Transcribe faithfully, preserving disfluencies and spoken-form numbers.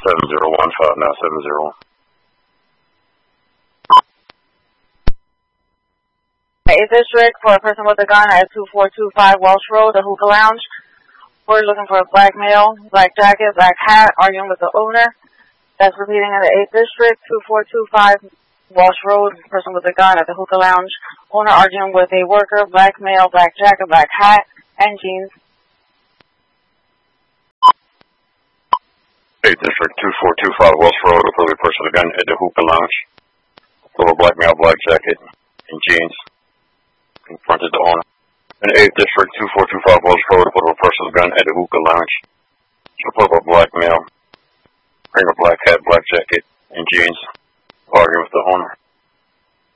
seven zero one five nine seven zero. eighth District for a person with a gun at two four two five Walsh Road, the hookah lounge. We're looking for a black male, black jacket, black hat, arguing with the owner. That's repeating in the eighth District, two four two five Walsh Road, person with a gun at the hookah lounge. Owner arguing with a worker, black male, black jacket, black hat, and jeans. eighth District, two four two five Walsh Road, reported a person with a gun at the hookah lounge. With a black male, black jacket, and jeans. Confronted the owner. In the eighth District, two four two five Walsh Road, reported a person with a gun at the hookah lounge. Reported a black male, wearing a black hat, black jacket, and jeans, arguing with the owner.